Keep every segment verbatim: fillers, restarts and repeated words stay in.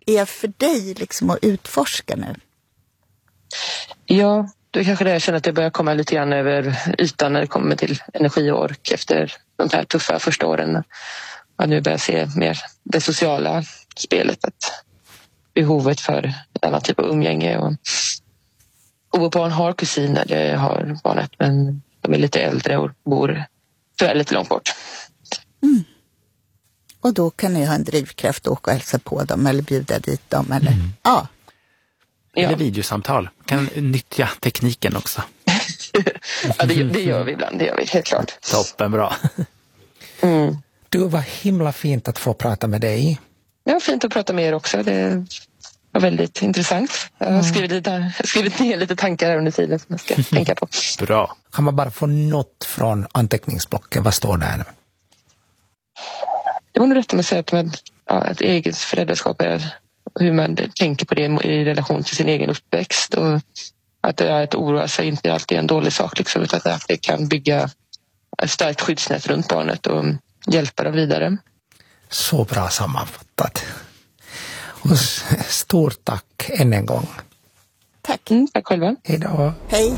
är för dig liksom att utforska nu? Ja, det är kanske det jag känner att jag börjar komma lite grann över ytan när det kommer till energi och ork efter de här tuffa första åren. Och nu börjar jag se mer det sociala spelet, att behovet för ett annat typ av umgänge. Och, och vårt barn har kusiner, det har barnet, men de är lite äldre och bor tyvärr lite långt bort. Mm. Och då kan ni ha en drivkraft att åka och hälsa på dem eller bjuda dit dem. Eller? Mm. Ja. Eller videosamtal. Kan nyttja tekniken också. Ja, det, det gör vi ibland, det gör vi, helt klart. Toppen, bra. Mm. Du, var himla fint att få prata med dig. Ja, fint att prata med er också. Det var väldigt intressant. Jag har skrivit, lite, skrivit ner lite tankar här under tiden som jag ska tänka på. Bra. Kan man bara få något från anteckningsblocken? Vad står där nu? Det var nog rätt med att säga att, med, ja, att eget föräldraskap är hur man tänker på det i relation till sin egen uppväxt. Och att det är ett oroa sig inte alltid en dålig sak. Liksom, utan att det kan bygga ett starkt skyddsnät runt barnet och hjälpa dem vidare. Så bra sammanfattat. Och stort tack än en gång. Tack. Mm, tack själva. Hej då. Hej.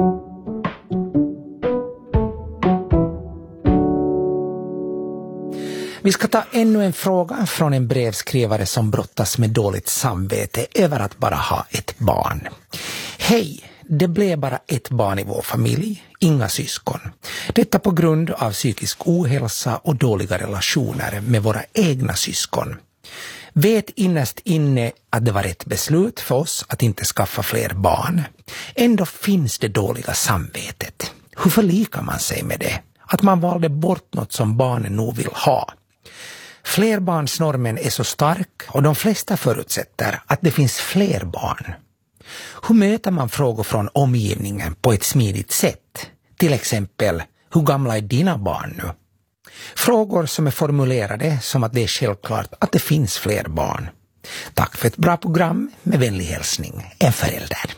Vi ska ta ännu en fråga från en brevskrivare som brottas med dåligt samvete över att bara ha ett barn. Hej, det blev bara ett barn i vår familj, inga syskon. Detta på grund av psykisk ohälsa och dåliga relationer med våra egna syskon. Vet innerst inne att det var rätt beslut för oss att inte skaffa fler barn. Ändå finns det dåliga samvetet. Hur förlikar man sig med det? Att man valde bort något som barnen nog vill ha. Flerbarnsnormen är så stark och de flesta förutsätter att det finns fler barn. Hur möter man frågor från omgivningen på ett smidigt sätt? Till exempel, hur gamla är dina barn nu? Frågor som är formulerade som att det är självklart att det finns fler barn. Tack för ett bra program, med vänlig hälsning, en förälder.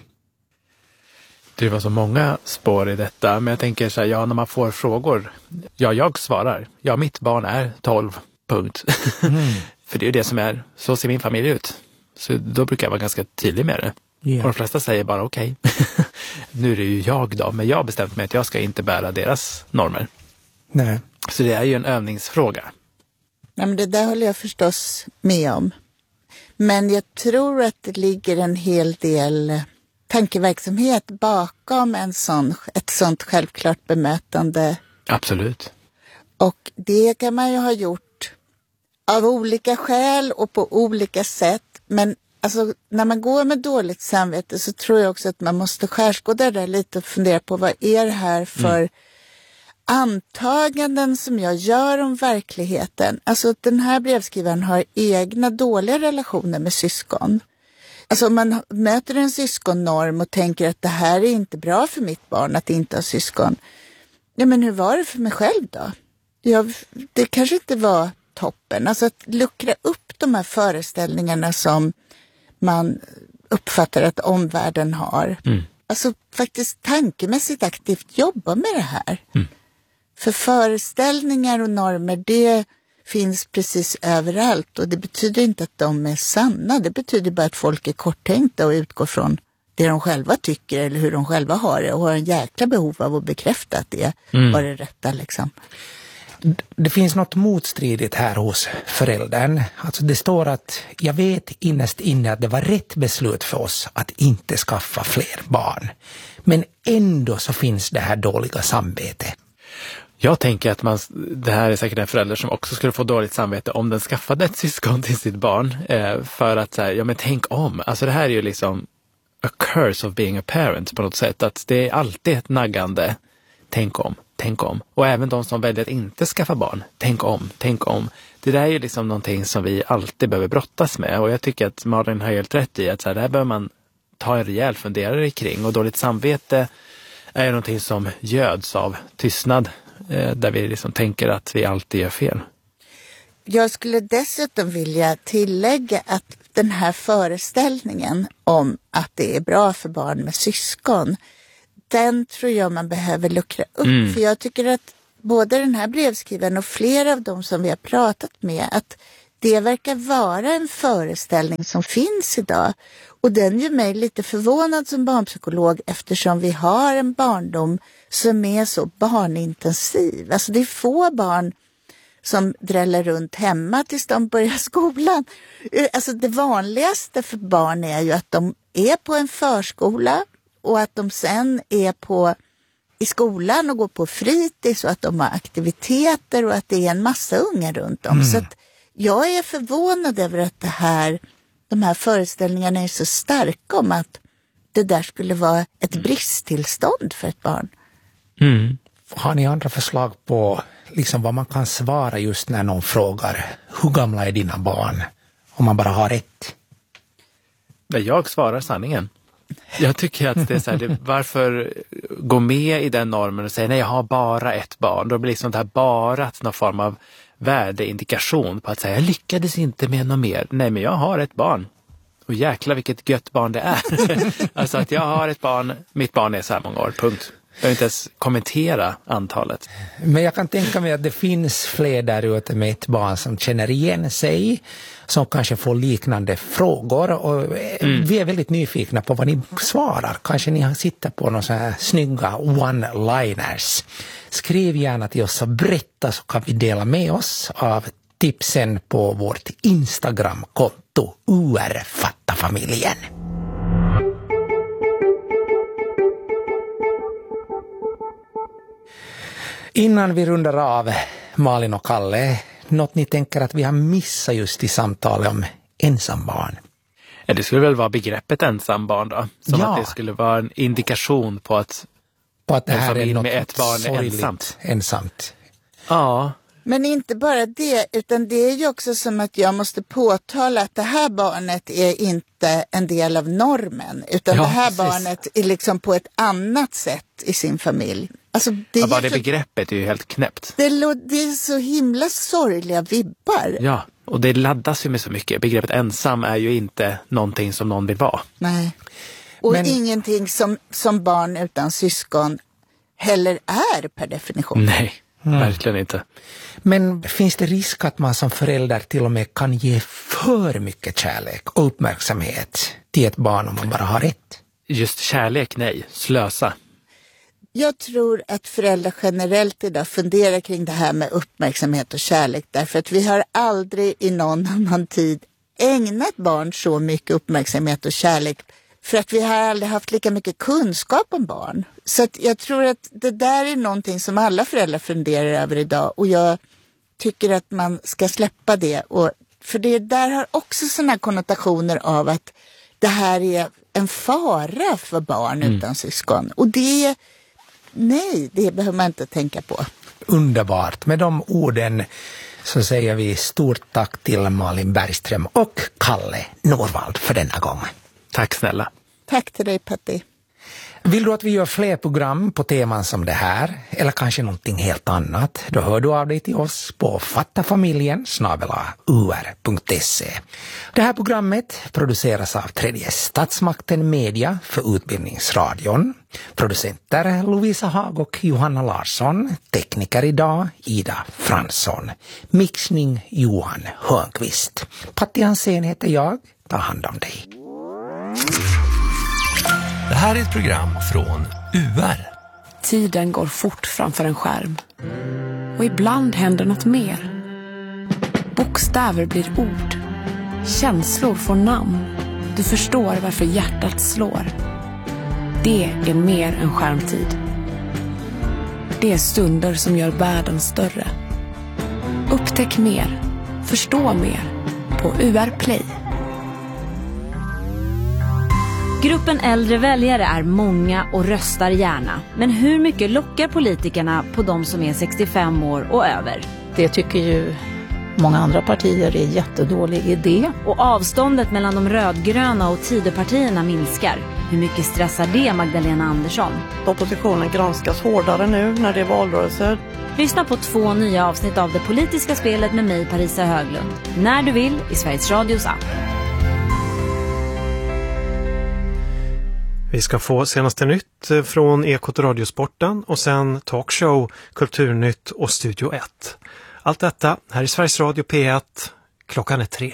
Det var så många spår i detta, men jag tänker så här, ja, när man får frågor, ja, jag svarar, ja, mitt barn är tolv, punkt. Mm. För det är ju det som är, så ser min familj ut. Så då brukar jag vara ganska tydlig med det. Yeah. Och de flesta säger bara okej. Okay. Nu är det ju jag då, men jag har bestämt mig att jag ska inte bära deras normer. Nej. Så det är ju en övningsfråga. Ja, men det där håller jag förstås med om. Men jag tror att det ligger en hel del tankeverksamhet bakom en sån, ett sånt självklart bemötande. Absolut. Och det kan man ju ha gjort av olika skäl och på olika sätt. Men alltså, när man går med dåligt samvete så tror jag också att man måste skärskåda där lite och fundera på vad är det här för mm. antaganden som jag gör om verkligheten. Alltså den här brevskrivaren har egna dåliga relationer med syskon. Alltså om man möter en syskonnorm och tänker att det här är inte bra för mitt barn att inte ha syskon. Ja, men hur var det för mig själv då? Jag, det kanske inte var toppen. Alltså att luckra upp de här föreställningarna som man uppfattar att omvärlden har. Mm. Alltså faktiskt tankemässigt aktivt jobba med det här. Mm. För föreställningar och normer, det finns precis överallt. Och det betyder inte att de är sanna. Det betyder bara att folk är korttänkta och utgår från det de själva tycker eller hur de själva har det. Och har en jäkla behov av att bekräfta att det mm. var det rätta liksom. Det finns något motstridigt här hos föräldern. Alltså det står att jag vet innerst inne att det var rätt beslut för oss att inte skaffa fler barn. Men ändå så finns det här dåliga samvetet. Jag tänker att man, det här är säkert en förälder som också skulle få dåligt samvete om den skaffade ett syskon till sitt barn. Eh, för att så här, ja men tänk om. Alltså det här är ju liksom a curse of being a parent på något sätt. Att det är alltid ett naggande. Tänk om, tänk om. Och även de som väljer att inte skaffa barn. Tänk om, tänk om. Det där är ju liksom någonting som vi alltid behöver brottas med. Och jag tycker att Malin har helt rätt i att så här, det här behöver man ta en rejäl funderare kring. Och dåligt samvete är någonting som göds av tystnad. Där vi liksom tänker att vi alltid gör fel. Jag skulle dessutom vilja tillägga att den här föreställningen om att det är bra för barn med syskon, den tror jag man behöver luckra upp. Mm. För jag tycker att både den här brevskrivaren och flera av dem som vi har pratat med, att det verkar vara en föreställning som finns idag. Och den gör mig lite förvånad som barnpsykolog eftersom vi har en barndom som är så barnintensiv. Alltså det är få barn som dräller runt hemma tills de börjar skolan. Alltså det vanligaste för barn är ju att de är på en förskola och att de sen är på i skolan och går på fritids och att de har aktiviteter och att det är en massa unga runt om. Mm. Så att jag är förvånad över att det här, de här föreställningarna är så starka om att det där skulle vara ett bristtillstånd för ett barn. Mm. Har ni andra förslag på liksom vad man kan svara just när någon frågar hur gamla är dina barn? Om man bara har ett. Jag svarar sanningen. Jag tycker att det är så här, det, varför gå med i den normen och säga nej jag har bara ett barn. Då blir liksom det här bara någon form av värdeindikation på att säga jag lyckades inte med något mer. Nej men jag har ett barn. Och jäkla vilket gött barn det är. Alltså att jag har ett barn, mitt barn är så här många år, punkt. Jag vill inte ens kommentera antalet. Men jag kan tänka mig att det finns fler där ute med ett barn som känner igen sig, som kanske får liknande frågor och mm. vi är väldigt nyfikna på vad ni svarar. Kanske ni sitter på några så här snygga one-liners. Skriv gärna till oss och berätta så kan vi dela med oss av tipsen på vårt Instagram-konto U R Fatta-familjen. Innan vi rundar av, Malin och Kalle, något ni tänker att vi har missat just i samtalet om ensambarn? Ja, det skulle väl vara begreppet ensambarn då. Som ja. att det skulle vara en indikation på att, på att det här är något med ett barn är ensamt. ensamt. Ja. Men inte bara det, utan det är ju också som att jag måste påtala att det här barnet är inte en del av normen, utan ja, det här precis. Barnet är liksom på ett annat sätt i sin familj. Alltså det, ja, bara det så, begreppet är ju helt knäppt. Det, det är så himla sorgliga vibbar. Ja, och det laddas ju med så mycket. Begreppet ensam är ju inte någonting som någon vill vara. Nej, och Men, ingenting som, som barn utan syskon heller är per definition. Nej, mm. verkligen inte. Men finns det risk att man som förälder till och med kan ge för mycket kärlek och uppmärksamhet till ett barn om man bara har ett? Just kärlek, nej. Slösa. Jag tror att föräldrar generellt idag funderar kring det här med uppmärksamhet och kärlek. Därför att vi har aldrig i någon annan tid ägnat barn så mycket uppmärksamhet och kärlek. För att vi har aldrig haft lika mycket kunskap om barn. Så att jag tror att det där är någonting som alla föräldrar funderar över idag. Och jag tycker att man ska släppa det. Och, för det där har också sådana konnotationer av att det här är en fara för barn mm. utan syskon. Och det, nej, det behöver man inte tänka på. Underbart. Med de orden så säger vi stort tack till Malin Bergström och Kalle Norvald för denna gång. Tack snälla. Tack till dig, Patti. Vill du att vi gör fler program på teman som det här eller kanske någonting helt annat, då hör du av dig till oss på fattafamiljen snabel-a u r punkt se. Det här programmet produceras av Tredje Statsmakten Media för Utbildningsradion. Producenter Lovisa Hag och Johanna Larsson. Tekniker idag Ida Fransson. Mixning Johan Hörnqvist. Patti Hansén heter jag. Ta hand om dig. Det här är ett program från U R. Tiden går fort framför en skärm. Och ibland händer något mer. Bokstäver blir ord. Känslor får namn. Du förstår varför hjärtat slår. Det är mer än skärmtid. Det är stunder som gör världen större. Upptäck mer. Förstå mer. På U R Play. Gruppen äldre väljare är många och röstar gärna. Men hur mycket lockar politikerna på de som är sextiofem år och över? Det tycker ju många andra partier är en jättedålig idé. Och avståndet mellan de rödgröna och Tidöpartierna minskar. Hur mycket stressar det Magdalena Andersson? Oppositionen granskas hårdare nu när det är valrörelser. Lyssna på två nya avsnitt av Det politiska spelet med mig, Parisa Höglund. När du vill i Sveriges Radios app. Vi ska få senaste nytt från Ekot och Radiosporten och sen talkshow, Kulturnytt och Studio ett. Allt detta här i Sveriges Radio P ett Klockan är tre.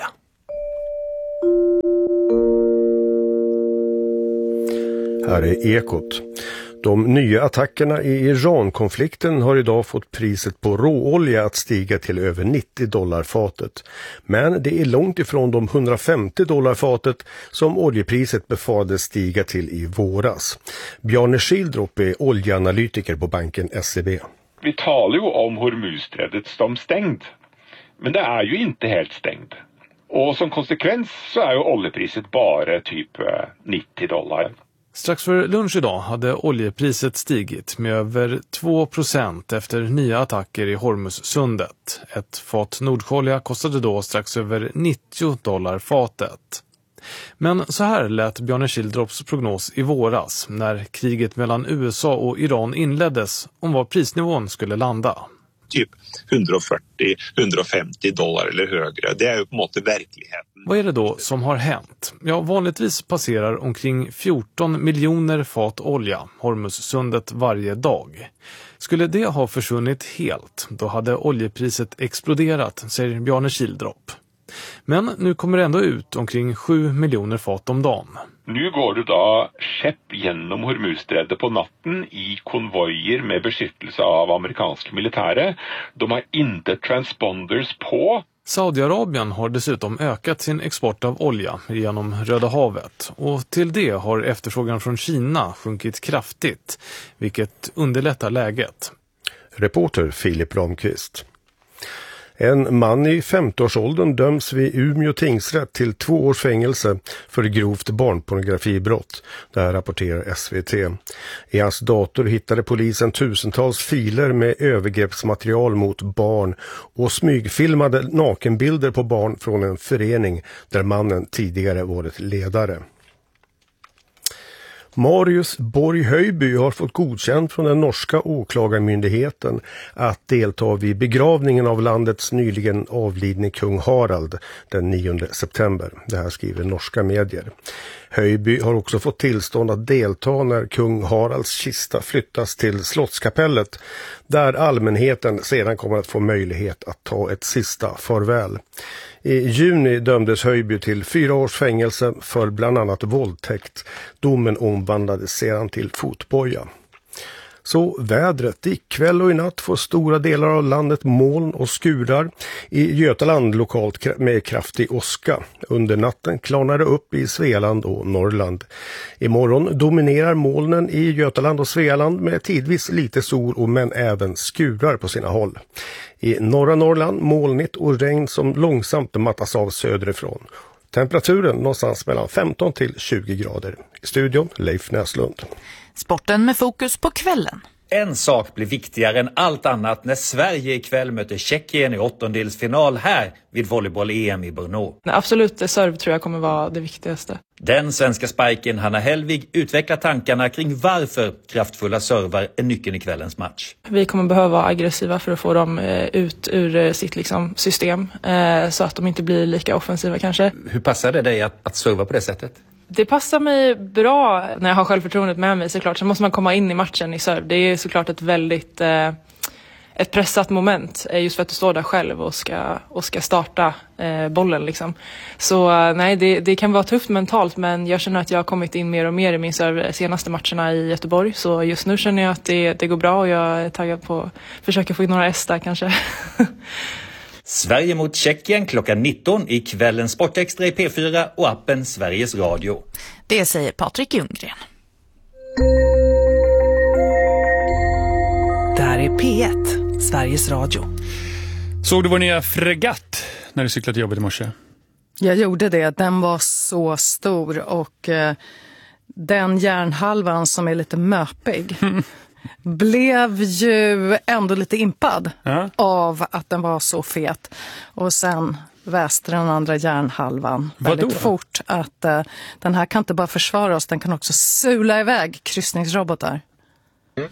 Här är Ekot. De nya attackerna i Iran-konflikten har idag fått priset på råolja att stiga till över nittio dollar fatet. Men det är långt ifrån de hundrafemtio dollar fatet som oljepriset befarades stiga till i våras. Bjarne Schildrop är oljeanalytiker på banken S E B. Vi talar ju om Hormuzsträdet som stängd. Men det är ju inte helt stängd. Och som konsekvens så är ju oljepriset bara typ nittio dollar. Strax för lunch idag hade oljepriset stigit med över två procent efter nya attacker i Hormuzsundet. Ett fat Nordsjölja kostade då strax över nittio dollar fatet. Men så här lät Bjarne Schildrops prognos i våras när kriget mellan U S A och Iran inleddes om var prisnivån skulle landa. Typ hundrafyrtio till hundrafemtio dollar eller högre. Det är ju på något verkligheten. Vad är det då som har hänt? Ja, vanligtvis passerar omkring fjorton miljoner fat olja Hormuzsundet varje dag. Skulle det ha försvunnit helt, då hade oljepriset exploderat, säger Bjarne Schildrop. Men nu kommer det ändå ut omkring sju miljoner fat om dagen. Nu går det då skepp genom Hormuzsträdet på natten i konvojer med beskyttelse av amerikanska militärer. De har inte transponders på. Saudiarabien har dessutom ökat sin export av olja genom Röda havet och till det har efterfrågan från Kina sjunkit kraftigt, vilket underlättar läget. Reporter Filip Ramqvist. En man i femtioårsåldern döms vid Umeå tingsrätt till två års fängelse för grovt barnpornografibrott. Det här rapporterar S V T. I hans dator hittade polisen tusentals filer med övergreppsmaterial mot barn och smygfilmade nakenbilder på barn från en förening där mannen tidigare varit ledare. Marius Borg Höjby har fått godkänt från den norska åklagarmyndigheten att delta vid begravningen av landets nyligen avlidne kung Harald den nionde september. Det här skriver norska medier. Höjby har också fått tillstånd att delta när kung Haralds kista flyttas till Slottskapellet, där allmänheten sedan kommer att få möjlighet att ta ett sista farväl. I juni dömdes Höjby till fyra års fängelse för bland annat våldtäkt. Domen omvandlades sedan till fotboja. Så vädret. Ikväll och i natt får stora delar av landet moln och skurar. I Götaland lokalt med kraftig åska. Under natten klarnar det upp i Svealand och Norrland. Imorgon dominerar molnen i Götaland och Svealand med tidvis lite sol och men även skurar på sina håll. I norra Norrland molnigt och regn som långsamt mattas av söderifrån. Temperaturen någonstans mellan femton till tjugo grader. I studion Leif Näslund. Sporten med fokus på kvällen. En sak blir viktigare än allt annat när Sverige ikväll möter Tjeckien i åttondelsfinal här vid volleyboll-E M i Brno. Absolut, serv tror jag kommer vara det viktigaste. Den svenska spiken Hanna Hellvig utvecklar tankarna kring varför kraftfulla servar är nyckeln i kvällens match. Vi kommer behöva vara aggressiva för att få dem ut ur sitt liksom, system så att de inte blir lika offensiva kanske. Hur passar det dig att, att serva på det sättet? Det passar mig bra när jag har självförtroendet med mig såklart. Så måste man komma in i matchen i serv. Det är såklart ett väldigt eh, ett pressat moment. Just för att du står där själv och ska, och ska starta eh, bollen liksom. Så eh, nej, det, det kan vara tufft mentalt. Men jag känner att jag har kommit in mer och mer i min serv senaste matcherna i Göteborg. Så just nu känner jag att det, det går bra och jag är taggad på att försöka få in några S där kanske. Sverige mot Tjeckien klockan nitton i kvällens Sportextra i P fyra och appen Sveriges Radio. Det säger Patrik Ljunggren. Det här är P ett, Sveriges Radio. Såg du vår nya fregatt när du cyklade till jobbet i morse? Jag gjorde det. Den var så stor och eh, den järnhalvan som är lite möpig blev ju ändå lite impad ja. av att den var så fet. Och sen väste den andra järnhalvan väldigt Vadå? fort att uh, den här kan inte bara försvara oss, den kan också sula iväg kryssningsrobotar.